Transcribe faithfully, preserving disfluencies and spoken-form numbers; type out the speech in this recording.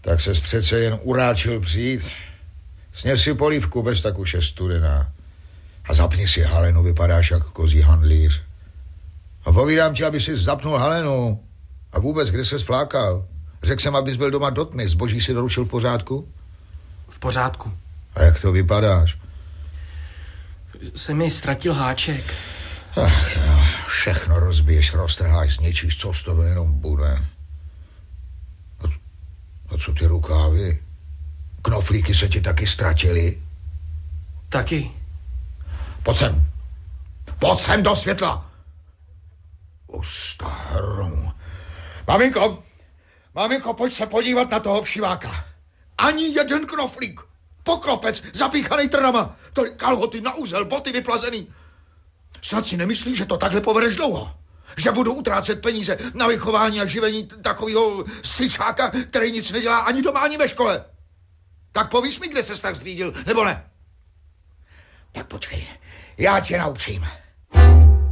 Tak ses přece jen uráčil přijít. Sněz si polívku, bez tak už je studená. A zapni si halenu, vypadáš jak kozí handlíř. A povídám ti, aby si zapnul halenu. A vůbec, kde ses flákal? Řekl jsem, abys byl doma do tmy. Zboží si doručil v pořádku? V pořádku. A jak to vypadáš? Se mi ztratil háček. Ach jo, všechno rozbiješ, roztrháš, zničíš, co z toho jenom bude. A, a co ty rukávy? Knoflíky se ti taky ztratily? Taky. Pojď sem. Pojď sem do světla. Ustaru. Maminko, maminko, pojď se podívat na toho všiváka. Ani jeden knoflík. Poklopec, zapíchanej trnama. To kalhoty na úzel, boty vyplazený. Snad si nemyslíš, že to takhle povedeš dlouho? Že budu utrácet peníze na vychování a živení takového syčáka, který nic nedělá ani doma, ani ve škole. Tak povíš mi, kde ses tak zřídil, nebo ne? Tak počkej, já tě naučím.